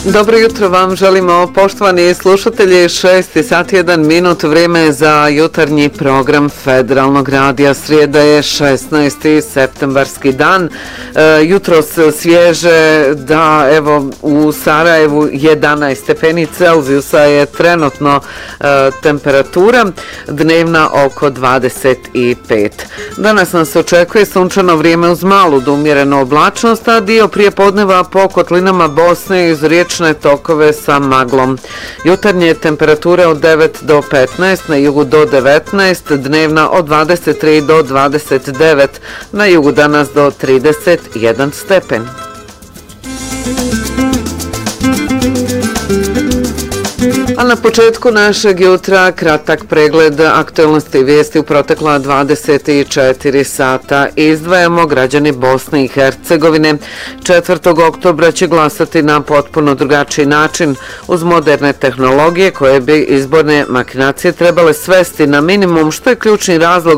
Dobro jutro vam želimo, poštovani slušatelji, 6 sati 1 minut, vrijeme za jutarnji program Federalnog radija. Srijeda je 16. septembarski dan, jutros svježe, da evo u Sarajevu 11 stepeni Celzijusa je trenutno temperatura, dnevna oko 25. Danas nas očekuje sunčano vrijeme uz malu do umjerenu oblačnost, a dio prijepodneva po kotlinama Bosne iz riječne tokove sa maglom. Jutarnje temperature od 9 do 15, na jugu do 19, dnevna od 23 do 29, na jugu danas do 31 stepen. A na početku našeg jutra kratak pregled aktualnosti vijesti u protekla 24 sata. Izdvajamo građani Bosne i Hercegovine. 4. oktobra će glasati na potpuno drugačiji način uz moderne tehnologije koje bi izborne makinacije trebale svesti na minimum, što je ključni razlog